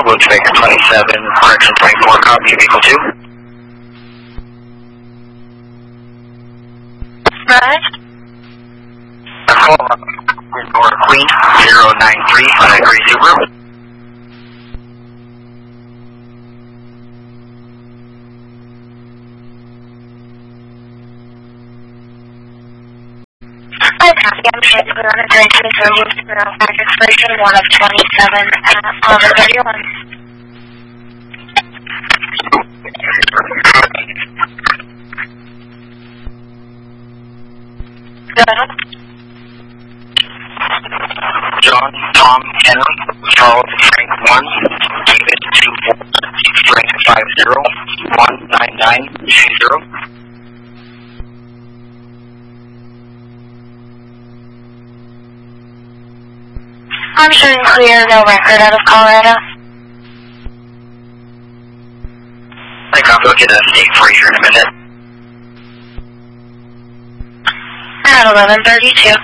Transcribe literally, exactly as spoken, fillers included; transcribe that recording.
Woods Baker twenty-seven, correction twenty-four, copy, vehicle two. Right. Nora Queen, zero nine three, on a gray Subaru. I copy. I'm sure to on a thirteen zero zero five expiration one of twenty-seven at eleven thirty-one. Good. John, Tom, Henry, Charles, Frank one, David two four, Frank five zero, one nine nine two zero. I'm showing clear, no record out of Colorado. I copy, look at a state Fraser in a minute. At eleven thirty-two.